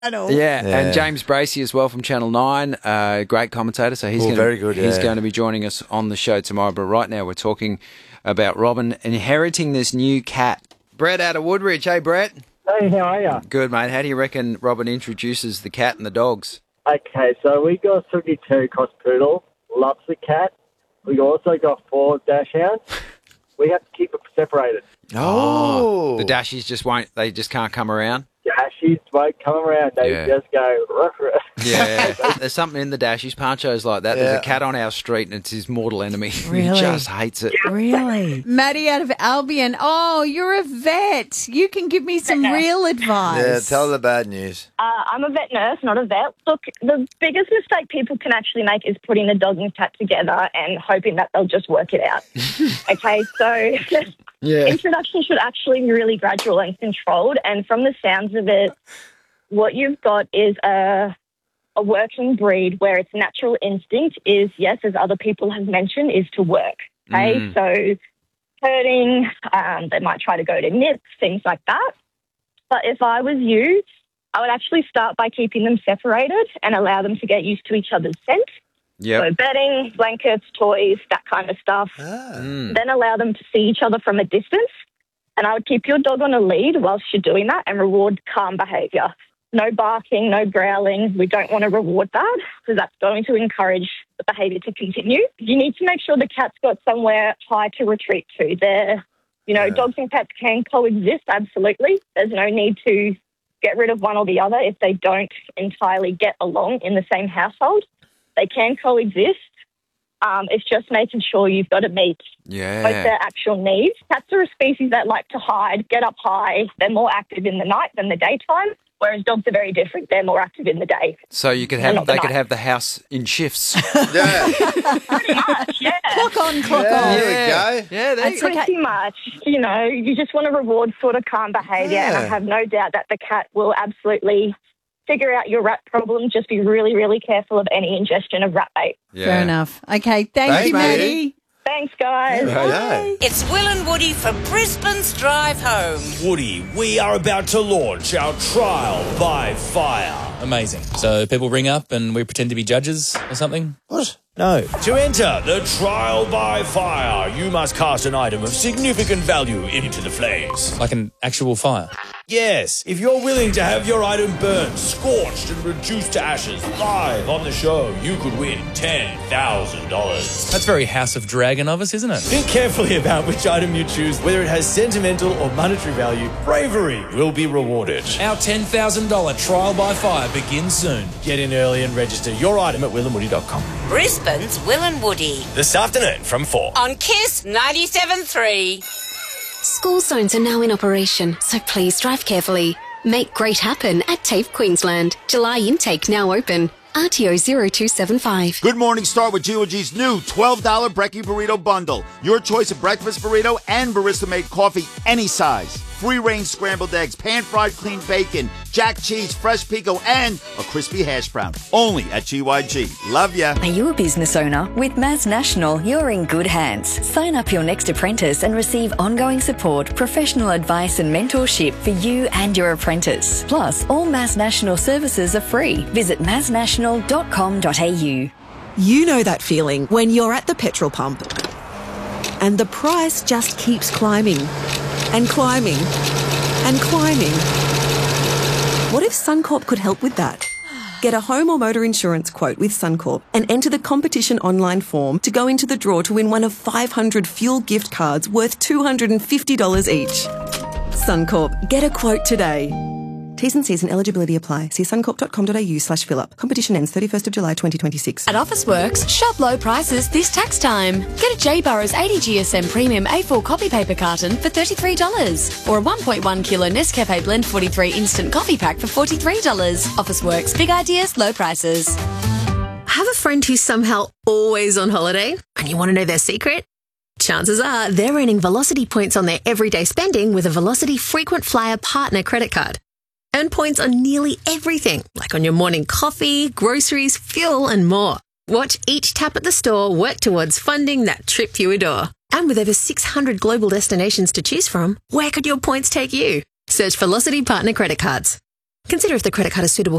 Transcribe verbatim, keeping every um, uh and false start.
Yeah, Yeah. and James Bracey as well from Channel nine, uh, great commentator. So he's Ooh, going very good, he's yeah. going to be joining us on the show tomorrow. But right now we're talking about Robin inheriting this new cat. Brett out of Woodridge. Hey, Brett. Hey, how are you? Good, mate. How do you reckon Robin introduces the cat and the dogs? Okay, so we got a Sookie Terrier Cross Poodle, loves the cat. We also got four Dash Hounds. We have to keep it separated. Oh. The Dashies just won't, they just can't come around? Dashies won't come around. They Yeah. just go, ruff, ruff. Yeah. There's something in the Dashies, Pancho's like that. There's Yeah. a cat on our street and it's his mortal enemy. Really? He just hates it. Really? Maddie out of Albion. Oh, you're a vet. You can give me some real advice. Yeah, tell the bad news. Uh, I'm a vet nurse, not a vet. Look, the biggest mistake people can actually make is putting a dog and cat together and hoping that they'll just work it out. Okay, so Yeah. introduction should actually be really gradual and controlled. And from the sounds of it, what you've got is a, a working breed where its natural instinct is, yes, as other people have mentioned, is to work. Okay, Mm. so herding, um, they might try to go to nips, things like that. But if I was you, I would actually start by keeping them separated and allow them to get used to each other's scent. Yep. So bedding, blankets, toys, that kind of stuff. Ah. Mm. Then allow them to see each other from a distance. And I would keep your dog on a lead whilst you're doing that and reward calm behaviour. No barking, no growling. We don't want to reward that because that's going to encourage the behaviour to continue. You need to make sure the cat's got somewhere high to retreat to. They're, you know, Yeah. dogs and cats can coexist, absolutely. There's no need to get rid of one or the other if they don't entirely get along in the same household. They can coexist. Um, it's just making sure you've got to meet both Yeah. their actual needs. Cats are a species that like to hide, get up high. They're more active in the night than the daytime, whereas dogs are very different. They're more active in the day. So you could They're have, not they the could night. have the house in shifts. Yeah. Pretty much, yeah. Clock on, clock Yeah. on. There we go. Yeah, there you That's go. okay. Pretty much. You know, you just want to reward sort of calm behaviour, and I Yeah. have no doubt that the cat will absolutely figure out your rat problem. Just be really, really careful of any ingestion of rat bait. Yeah. Fair enough. Okay, thank Thanks, you, Maddie. Maddie. Thanks, guys. Yeah. It's Will and Woody for Brisbane's Drive Home. Woody, we are about to launch our trial by fire. Amazing. So people ring up and we pretend to be judges or something? What? No. To enter the trial by fire, you must cast an item of significant value into the flames. Like an actual fire? Yes, if you're willing to have your item burned, scorched and reduced to ashes live on the show, you could win ten thousand dollars. That's very House of Dragon of us, isn't it? Think carefully about which item you choose, whether it has sentimental or monetary value. Bravery will be rewarded. Our ten thousand dollars trial by fire begins soon. Get in early and register your item at will and woody dot com. Brisbane's Will and Woody. This afternoon from four. On Kiss ninety-seven point three. School zones are now in operation, so please drive carefully. Make great happen at TAFE Queensland. July intake now open. R T O zero two seven five. Good morning, start with G O G's new twelve dollars Brekkie Burrito Bundle. Your choice of breakfast burrito and barista-made coffee, any size. Free-range scrambled eggs, pan-fried clean bacon, jack cheese, fresh pico, and a crispy hash brown. Only at G Y G. Love ya. Are you a business owner? With Maz National, you're in good hands. Sign up your next apprentice and receive ongoing support, professional advice and mentorship for you and your apprentice. Plus, all Maz National services are free. Visit maz national dot com dot a u. You know that feeling when you're at the petrol pump and the price just keeps climbing and climbing and climbing. What if Suncorp could help with that? Get a home or motor insurance quote with Suncorp and enter the competition online form to go into the draw to win one of five hundred fuel gift cards worth two hundred fifty dollars each. Suncorp, get a quote today. T's and C's and eligibility apply. See suncorp dot com dot a u slash fill up. Competition ends thirty-first of July twenty twenty-six. At Officeworks, shop low prices this tax time. Get a J Burrows eighty G S M Premium A four copy paper carton for thirty-three dollars or a one point one kilo Nescafe Blend forty-three instant coffee pack for forty-three dollars. Officeworks, big ideas, low prices. Have a friend who's somehow always on holiday and you want to know their secret? Chances are they're earning Velocity points on their everyday spending with a Velocity Frequent Flyer Partner credit card. Earn points on nearly everything, like on your morning coffee, groceries, fuel, and more. Watch each tap at the store work towards funding that trip you adore. And with over six hundred global destinations to choose from, where could your points take you? Search Velocity Partner Credit Cards. Consider if the credit card is suitable